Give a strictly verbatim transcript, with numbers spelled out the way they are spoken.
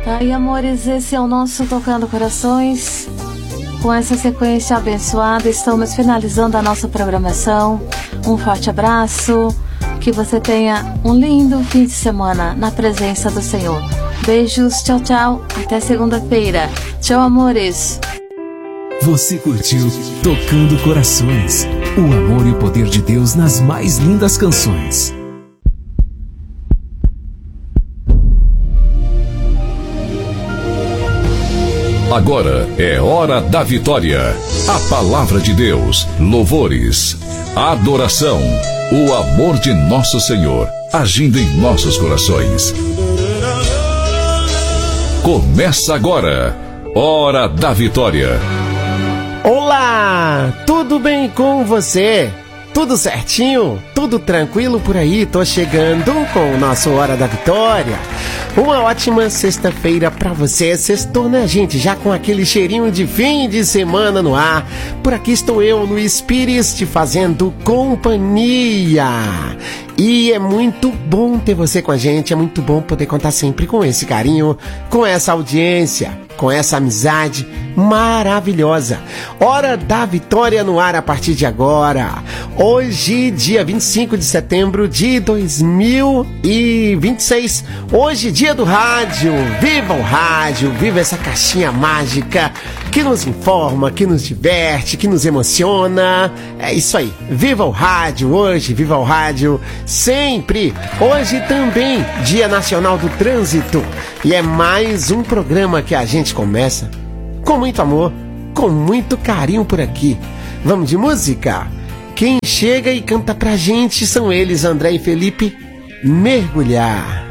Tá, e amores, esse é o nosso Tocando Corações. Com essa sequência abençoada, estamos finalizando a nossa programação. Um forte abraço, que você tenha um lindo fim de semana na presença do Senhor. Beijos, tchau, tchau, até segunda-feira. Tchau, amores. Você curtiu Tocando Corações, o amor e o poder de Deus nas mais lindas canções. Agora é hora da vitória. A palavra de Deus, louvores, adoração, o amor de nosso Senhor agindo em nossos corações. Começa agora, Hora da Vitória. Olá, tudo bem com você? Tudo certinho? Tudo tranquilo por aí? Tô chegando com o nosso Hora da Vitória. Uma ótima sexta-feira pra você. Sextou, né, gente? Já com aquele cheirinho de fim de semana no ar. Por aqui estou eu, no Espírito, te fazendo companhia. E é muito bom ter você com a gente. É muito bom poder contar sempre com esse carinho, com essa audiência, com essa amizade maravilhosa. Hora da Vitória no ar a partir de agora. Hoje, dia vinte e cinco de setembro de dois mil e vinte e seis. Hoje, dia do rádio. Viva o rádio, viva essa caixinha mágica que nos informa, que nos diverte, que nos emociona. É isso aí. Viva o rádio hoje, viva o rádio sempre. Hoje também, Dia Nacional do Trânsito. E é mais um programa que a gente começa com muito amor, com muito carinho por aqui. Vamos de música? Quem chega e canta pra gente são eles, André e Felipe, Mergulhar.